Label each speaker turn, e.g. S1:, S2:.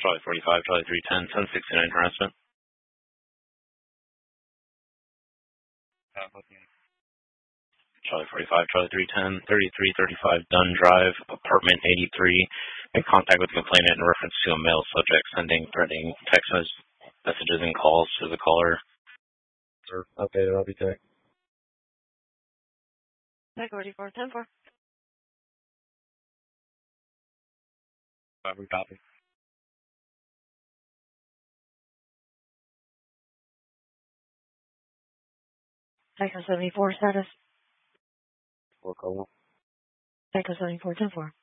S1: Charlie 45, Charlie 310, 1069 harassment. Charlie 45, Charlie 310, 3335 Dunn Drive, apartment 83. In contact with the complainant in reference to a male subject sending threatening text messages and calls to the caller. Sir, updated, I'll be tech.
S2: Tech 4410-4.
S1: We copy.
S2: Tech 74 status.
S1: 4 call.
S2: Tech 7410-4.